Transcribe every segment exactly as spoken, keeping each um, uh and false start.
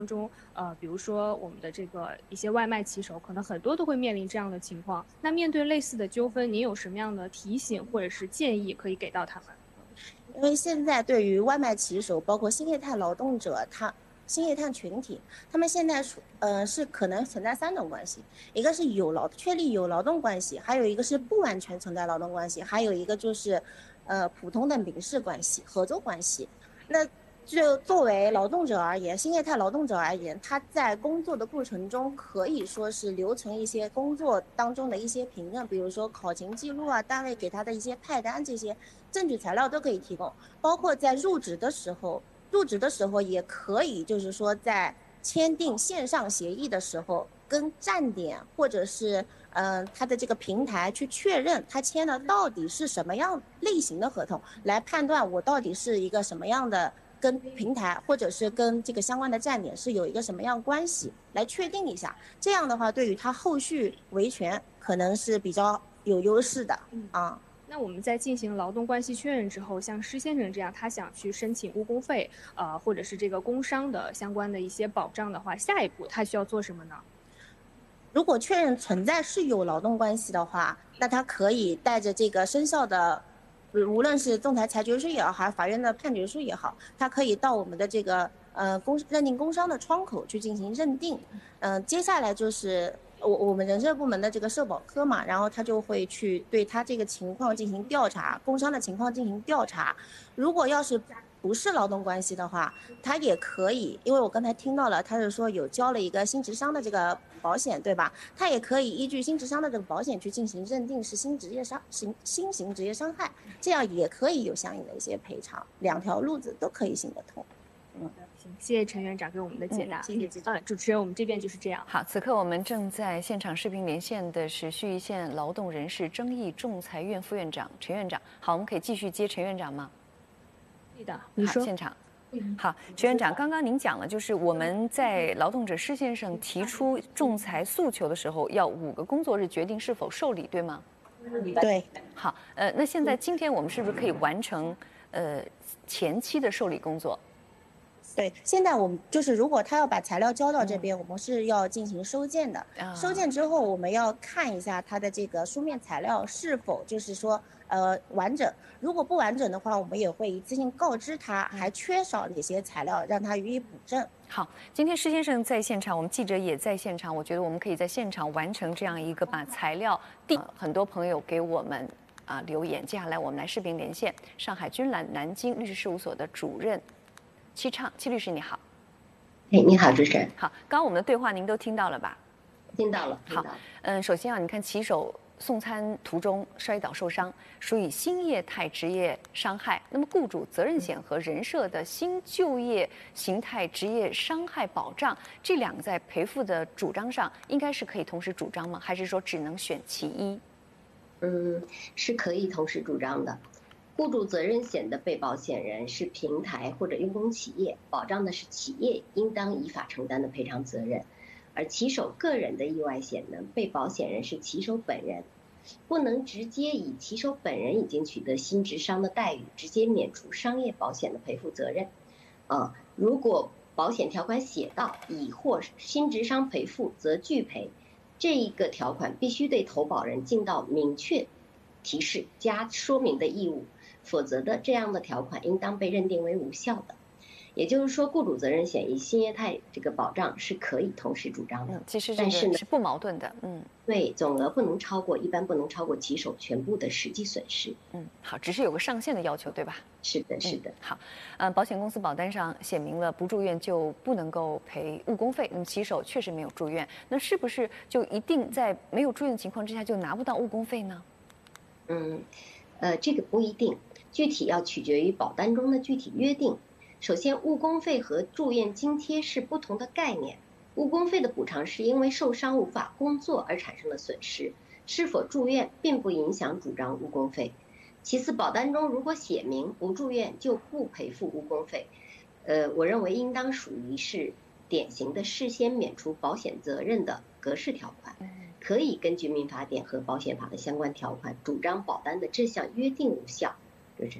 中，呃，比如说我们的这个一些外卖骑手，可能很多都会面临这样的情况。那面对类似的纠纷，您有什么样的提醒或者是建议可以给到他们？ 因为现在对于外卖骑手，包括新业态劳动者，他新业态群体，他们现在是呃是可能存在三种关系，一个是有劳确立有劳动关系，还有一个是不完全存在劳动关系，还有一个就是呃普通的民事关系、合作关系。那就作为劳动者而言，新业态劳动者而言，他在工作的过程中可以说是留存一些工作当中的一些凭证，比如说考勤记录啊，单位给他的一些派单这些证据材料都可以提供。包括在入职的时候，入职的时候也可以，就是说在签订线上协议的时候，跟站点或者是嗯、呃、他的这个平台去确认他签的到底是什么样类型的合同，来判断我到底是一个什么样的。跟平台或者是跟这个相关的站点是有一个什么样关系，来确定一下。这样的话，对于他后续维权可能是比较有优势的啊。 那我们在进行劳动关系确认之后，像施先生这样，他想去申请误工费，呃，或者是这个工伤的相关的一些保障的话，下一步他需要做什么呢？ 如果确认存在是有劳动关系的话，那他可以带着这个生效的，无论是仲裁裁决书也好，还是法院的判决书也好，他可以到我们的这个呃工认定工伤的窗口去进行认定。嗯、呃，接下来就是我我们人社部门的这个社保科嘛，然后他就会去对他这个情况进行调查，工伤的情况进行调查。如果要是不是劳动关系的话，他也可以，因为我刚才听到了，他是说有交了一个新职伤的这个保险，对吧？他也可以依据新职伤的这个保险去进行认定是新职业伤新新型职业伤害，这样也可以有相应的一些赔偿，两条路子都可以行得通。 嗯，行，谢谢陈院长给我们的解答。 谢谢记者。 嗯，主持人，我们这边就是这样。 好，此刻我们正在现场视频连线的是盱眙县劳动人事争议仲裁院副院长陈院长。好，我们可以继续接陈院长吗？ 对的，你说。 现场。好，陈院长，刚刚您讲了，就是我们在劳动者施先生提出仲裁诉求的时候，要五个工作日决定是否受理，对吗？ 对。 好，呃，那现在今天我们是不是可以完成呃前期的受理工作？ 对，现在我们就是如果他要把材料交到这边，嗯、我们是要进行收件的。啊、收件之后，我们要看一下他的这个书面材料是否就是说呃完整。如果不完整的话，我们也会一次性告知他还缺少哪些材料，让他予以补正。 好，今天施先生在现场，我们记者也在现场，我觉得我们可以在现场完成这样一个把材料递。很多朋友给我们啊留言，接下来我们来视频连线上海君兰南京律师事务所的主任。戚畅，戚律师你好。 哎，你好，主持人。 好，刚刚我们的对话您都听到了吧？ 听到了。 好，嗯，首先啊，你看骑手送餐途中摔倒受伤，属于新业态职业伤害。那么，雇主责任险和人社的新就业形态职业伤害保障，这两个在赔付的主张上，应该是可以同时主张吗？还是说只能选其一？ 嗯，是可以同时主张的。雇主责任险的被保险人是平台或者用工企业，保障的是企业应当依法承担的赔偿责任；而骑手个人的意外险呢，被保险人是骑手本人，不能直接以骑手本人已经取得新职伤的待遇，直接免除商业保险的赔付责任。啊，如果保险条款写到已获新职伤赔付，则拒赔，这一个条款必须对投保人尽到明确提示加说明的义务。否则的这样的条款应当被认定为无效的。也就是说，雇主责任险与新业态这个保障是可以同时主张的。 嗯、其实这个是不矛盾的。嗯， 对，总额不能超过，一般不能超过骑手全部的实际损失。 嗯，好，只是有个上限的要求，对吧？ 是的，是的。 嗯、好，呃，保险公司保单上写明了不住院就不能够赔误工费，那么骑手确实没有住院，那是不是就一定在没有住院的情况之下就拿不到误工费呢？ 嗯，呃，这个不一定。具体要取决于保单中的具体约定。首先，误工费和住院津贴是不同的概念。误工费的补偿是因为受伤无法工作而产生的损失，是否住院并不影响主张误工费。其次，保单中如果写明不住院就不赔付误工费，呃，我认为应当属于是典型的事先免除保险责任的格式条款，可以根据民法典和保险法的相关条款主张保单的这项约定无效。就是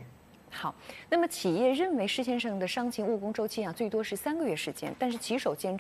好，那么企业认为施先生的伤情误工周期啊，最多是三个月时间，但是骑手坚持。